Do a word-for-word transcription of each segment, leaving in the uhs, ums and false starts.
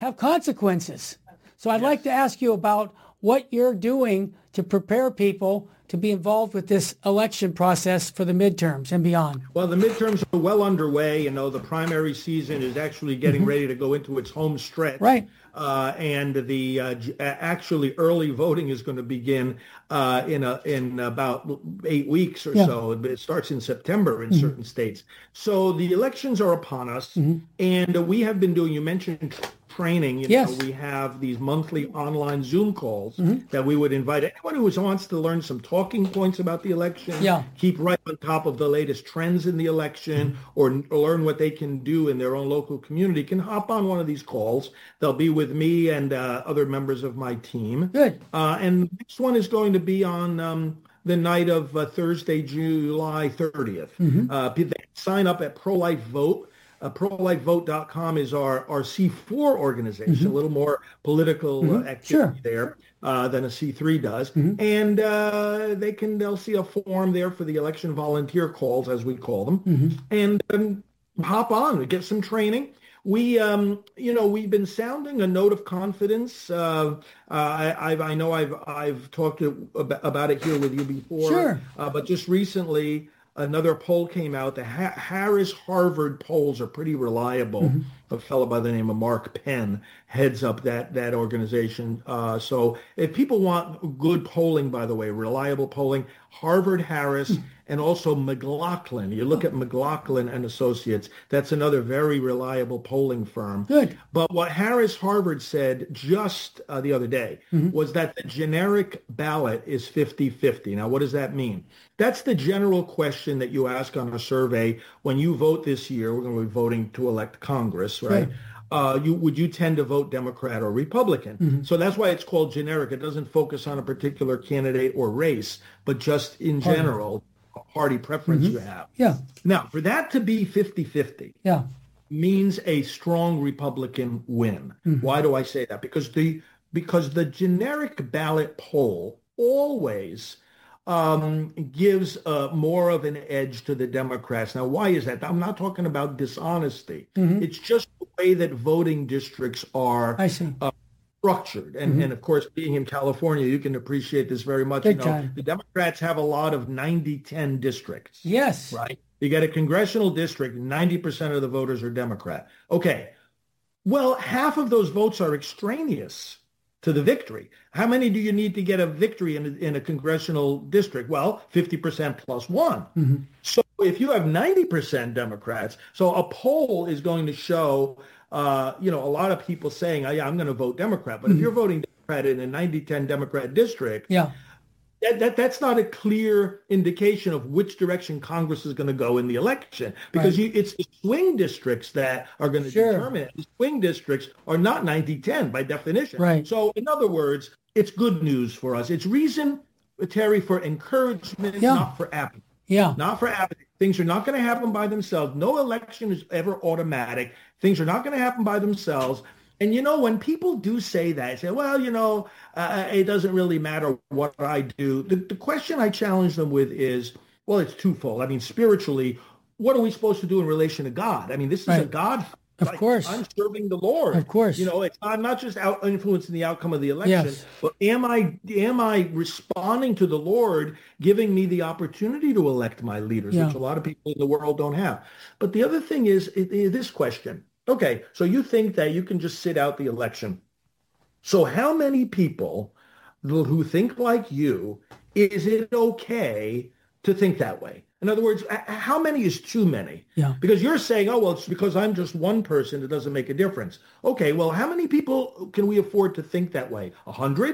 have consequences. So I'd Yes. like to ask you about what you're doing to prepare people to be involved with this election process for the midterms and beyond. Well, the midterms are well underway. You know, the primary season is actually getting Mhm. ready to go into its home stretch. Right. Uh, and the uh, j- actually early voting is going to begin uh, in a, in about eight weeks or Yeah. so. It starts in September in Mhm. certain states. So the elections are upon us, Mhm. and uh, we have been doing. You mentioned training. You Yes. know, we have these monthly online Zoom calls Mhm. that we would invite anyone who wants to learn some talking points about the election, Yeah. keep right on top of the latest trends in the election, or, or learn what they can do in their own local community, can hop on one of these calls. They'll be with me and uh, other members of my team. Good. Uh, and the next one is going to be on um, the night of uh, Thursday, July thirtieth. Mhm. Uh, people sign up at Pro-Life Vote. Uh, pro life vote dot com is our, our C four organization, Mhm. a little more political uh, Mhm. activity Sure. there uh, than a C three does. Mhm. And uh, they can, they'll see a form there for the election volunteer calls, as we call them. Mhm. And um, hop on, get some training. We, um, you know, we've been sounding a note of confidence. Uh, uh, I, I've, I know I've, I've talked to, about it here with you before, Sure. uh, but just recently, another poll came out. The ha- Harris-Harvard polls are pretty reliable. Mhm. A fellow by the name of Mark Penn heads up that that organization. Uh, so if people want good polling, by the way, reliable polling, Harvard, Harris, and also McLaughlin. You look at McLaughlin and Associates. That's another very reliable polling firm. Good. But what Harris Harvard said just uh, the other day Mhm. was that the generic ballot is fifty-fifty. Now, what does that mean? That's the general question that you ask on a survey when you vote this year. We're going to be voting to elect Congress, right? Sure. Uh, you would you tend to vote Democrat or Republican? Mhm. So that's why it's called generic. It doesn't focus on a particular candidate or race, but just in Party. general, a party preference Mhm. you have. Yeah. Now, for that to be fifty-fifty Yeah. means a strong Republican win. Mhm. Why do I say that? Because the because the generic ballot poll always um, gives uh, more of an edge to the Democrats. Now, why is that? I'm not talking about dishonesty. Mhm. It's just the way that voting districts are I see. uh, structured. And, Mhm. and of course, being in California, you can appreciate this very much. Big you know, time. the Democrats have a lot of ninety ten districts. Yes. Right? You get a congressional district, ninety percent of the voters are Democrat. Okay. Well, half of those votes are extraneous to the victory. How many do you need to get a victory in a, in a congressional district? Well, fifty percent plus one. Mhm. So if you have ninety percent Democrats, so a poll is going to show, uh, you know, a lot of people saying, oh, yeah, I'm going to vote Democrat. But Mhm. if you're voting Democrat in a ninety ten Democrat district, Yeah. that, that that's not a clear indication of which direction Congress is going to go in the election, because Right. you, it's the swing districts that are going to Sure. determine it. The swing districts are not ninety ten by definition. Right. So in other words, it's good news for us. It's reason, Terry, for encouragement, Yeah. not for apathy. Yeah. Not for apathy. Things are not going to happen by themselves. No election is ever automatic. Things are not going to happen by themselves. And, you know, when people do say that, say, well, you know, uh, it doesn't really matter what I do. The, the question I challenge them with is, well, it's twofold. I mean, spiritually, what are we supposed to do in relation to God? I mean, this is a Right. God. Of Like, course. I'm serving the Lord. Of course. You know, it's, I'm not just out influencing the outcome of the election, Yes. but am I am I responding to the Lord giving me the opportunity to elect my leaders, Yeah. which a lot of people in the world don't have. But the other thing is, is this question. Okay, so you think that you can just sit out the election. So how many people who think like you, is it okay to think that way? In other words, h- how many is too many? Yeah. Because you're saying, oh, well, it's because I'm just one person, it doesn't make a difference. Okay, well, how many people can we afford to think that way? A hundred?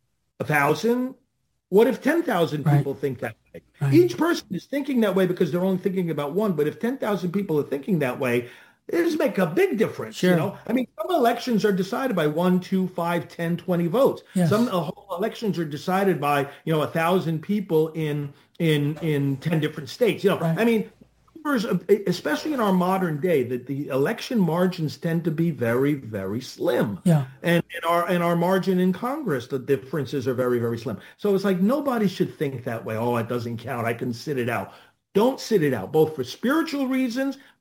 A thousand? What if ten thousand Right. people think that way? Right. Each person is thinking that way because they're only thinking about one. But if ten thousand people are thinking that way, it does make a big difference. Sure. You know, I mean, some elections are decided by one, two, five, ten, twenty votes. Yes. Some uh, whole elections are decided by, you know, a thousand people in in in ten different states. You know, Right. I mean, numbers, of- especially in our modern day, that the election margins tend to be very, very slim. Yeah. And in our in our margin in Congress, the differences are very, very slim. So it's like nobody should think that way. Oh, it doesn't count. I can sit it out. Don't sit it out, both for spiritual reasons,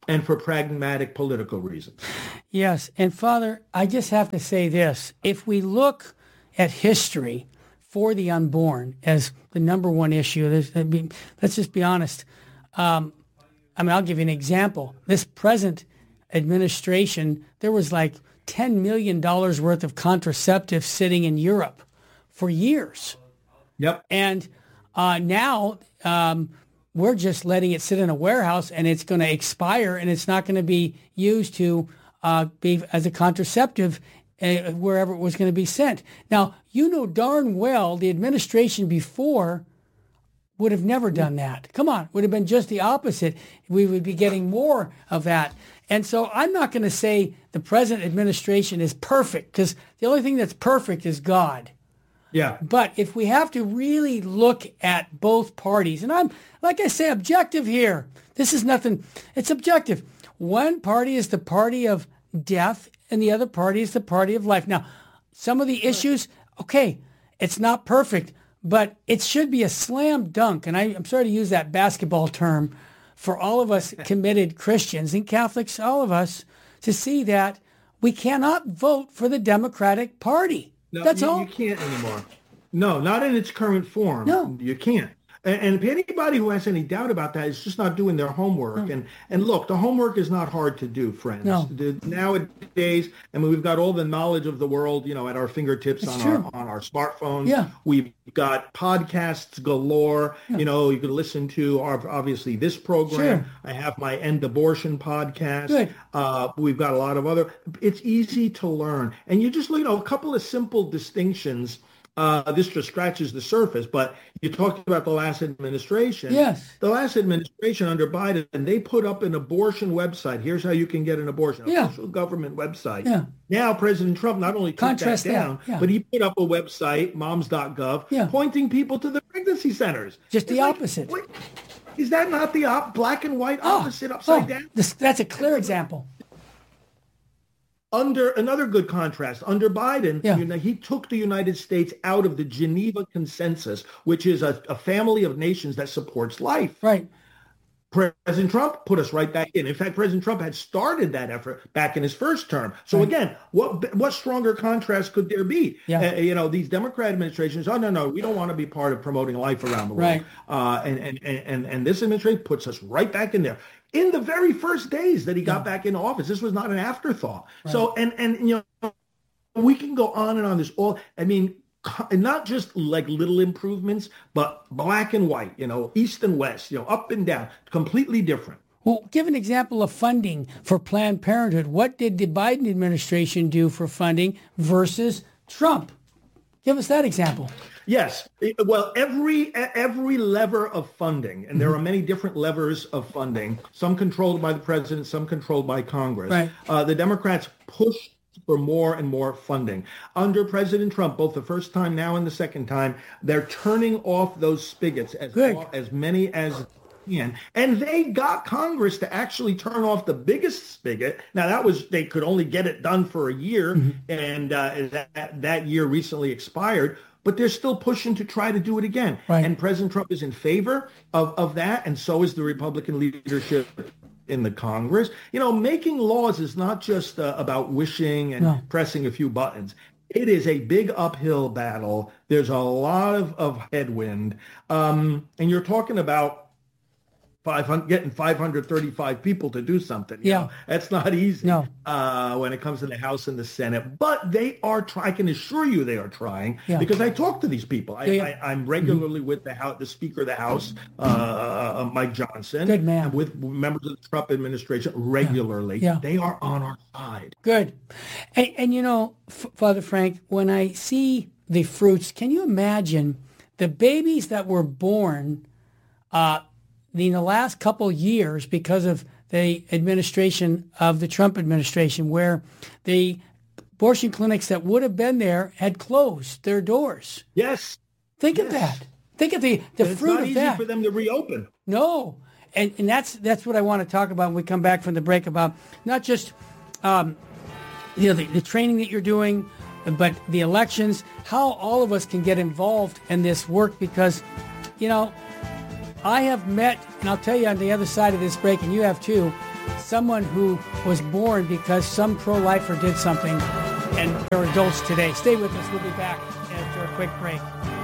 and for pragmatic political reasons. Yes. And Father, I just have to say this. If we look at history for the unborn as the number one issue, let's just be honest. Um, I mean, I'll give you an example. This present administration, there was like ten million dollars worth of contraceptives sitting in Europe for years. Yep. And uh, now um, we're just letting it sit in a warehouse, and it's going to expire, and it's not going to be used to uh, be as a contraceptive uh, wherever it was going to be sent. Now, you know darn well the administration before would have never done that. Come on, would have been just the opposite. We would be getting more of that. And so I'm not going to say the present administration is perfect, because the only thing that's perfect is God. Yeah. But if we have to really look at both parties, and I'm, like I say, objective here. This is nothing, it's objective. One party is the party of death, and the other party is the party of life. Now, some of the issues, okay, it's not perfect, but it should be a slam dunk, and I, I'm sorry to use that basketball term, for all of us committed Christians and Catholics, all of us, to see that we cannot vote for the Democratic Party. No, That's you, all. You can't anymore. No, not in its current form. No. You can't. And, and if anybody who has any doubt about that is just not doing their homework. No. And and look, the homework is not hard to do, friends. No. The, nowadays, I mean, we've got all the knowledge of the world, you know, at our fingertips It's on true. our on our smartphones. Yeah. We've got podcasts galore. Yeah. You know, you can listen to our, obviously this program. Sure. I have my End Abortion podcast. Good. Uh, we've got a lot of other. It's easy to learn, and you just, you know, a couple of simple distinctions. Uh, this just scratches the surface, but you talked about the last administration. Yes. The last administration under Biden, and they put up an abortion website. Here's how you can get an abortion. Yeah. Official government website. Yeah. Now, President Trump not only took Contrast that down, that, yeah. but he put up a website, moms dot gov, Yeah. pointing people to the pregnancy centers. Just the It's like, opposite. wait, is that not the op- black and white Oh, opposite upside oh, down? this, that's a clear example. Under another good contrast, under Biden, Yeah. you know, he took the United States out of the Geneva Consensus, which is a, a family of nations that supports life. Right. President Trump put us right back in. In fact, President Trump had started that effort back in his first term. So Right. again, what what stronger contrast could there be? Yeah. Uh, you know, these Democrat administrations, oh, no, no, we don't want to be part of promoting life around the world. Right. Uh, and, and, and, and this administration puts us right back in there. In the very first days that he got Yeah. back in office, this was not an afterthought. Right. So, and, and, you know, we can go on and on this all, I mean, and not just like little improvements, but black and white, you know, east and west, you know, up and down, completely different. Well, give an example of funding for Planned Parenthood. What did the Biden administration do for funding versus Trump? Give us that example. Yes. Well, every every lever of funding, and there are many different levers of funding, some controlled by the president, some controlled by Congress. Right. Uh, the Democrats pushed for more and more funding. Under President Trump, both the first time now and the second time, they're turning off those spigots as, as many as can. And they got Congress to actually turn off the biggest spigot. Now, that was, they could only get it done for a year, mm-hmm. and uh, that, that year recently expired. But they're still pushing to try to do it again. Right. And President Trump is in favor of, of that, and so is the Republican leadership in the Congress. You know, making laws is not just uh, about wishing and no. pressing a few buttons. It is a big uphill battle. There's a lot of, of headwind. Um, and you're talking about five hundred, getting five hundred thirty-five people to do something. You Yeah. know, that's not easy No. uh, when it comes to the House and the Senate. But they are trying. I can assure you they are trying Yeah. because I talk to these people. I, Yeah, yeah. I, I'm regularly mm-hmm. with the House, the Speaker of the House, uh, uh, Mike Johnson. Good man. And with members of the Trump administration regularly. Yeah. Yeah. They are on our side. Good. And, and you know, F- Father Frank, when I see the fruits, can you imagine the babies that were born uh, in the last couple years because of the administration of the Trump administration, where the abortion clinics that would have been there had closed their doors? Yes. Think yes. of that. Think of the, the and fruit it's not of easy that. for them to reopen. No. And and that's that's what I want to talk about when we come back from the break, about not just um, you know the, the training that you're doing, but the elections, how all of us can get involved in this work, because, you know, I have met, and I'll tell you on the other side of this break, and you have too, someone who was born because some pro-lifer did something, and they're adults today. Stay with us. We'll be back after a quick break.